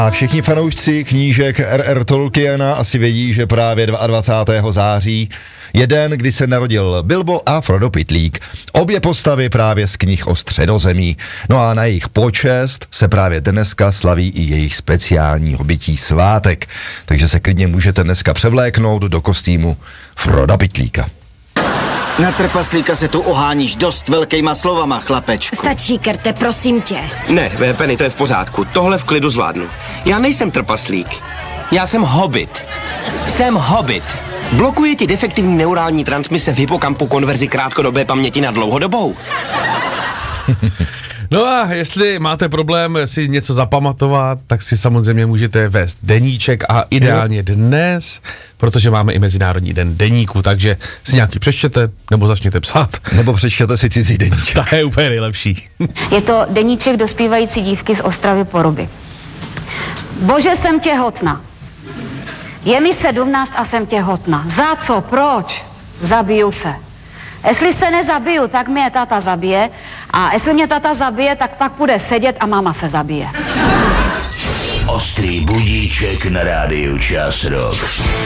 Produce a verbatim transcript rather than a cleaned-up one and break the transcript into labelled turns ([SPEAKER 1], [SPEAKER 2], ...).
[SPEAKER 1] A všichni fanoušci knížek R R. Tolkiena asi vědí, že právě dvacátého druhého září je den, kdy se narodil Bilbo a Frodo Pytlík. Obě postavy právě z knih o Středozemí. No a na jejich počest se právě dneska slaví i jejich speciální hobití svátek. Takže se klidně můžete dneska převléknout do kostýmu Froda Pytlíka.
[SPEAKER 2] Na trpaslíka se tu oháníš dost velkýma slovama, chlapečku.
[SPEAKER 3] Stačí, Kerte, prosím tě.
[SPEAKER 4] Ne, Penny, to je v pořádku. Tohle v klidu zvládnu. Já nejsem trpaslík. Já jsem hobbit. Jsem hobbit. Blokuje ti defektivní neurální transmise v hypokampu konverzi krátkodobé paměti na dlouhodobou.
[SPEAKER 5] No a jestli máte problém si něco zapamatovat, tak si samozřejmě můžete vést deníček a ideálně dnes, protože máme i Mezinárodní den deníku, takže si nějaký přečtěte, nebo začněte psát.
[SPEAKER 1] Nebo přečtěte si cizí deníček.
[SPEAKER 5] To je úplně nejlepší.
[SPEAKER 6] Je to deníček dospívající dívky z Ostravy Poruby. Bože, jsem těhotná. Je mi sedmnáct a jsem těhotná. Za co? Proč? Zabiju se. Jestli se nezabiju, tak mě tata zabije. A jestli mě tata zabije, tak pak bude sedět a máma se zabije.
[SPEAKER 7] Ostrý budíček na rádiu Čas Rock.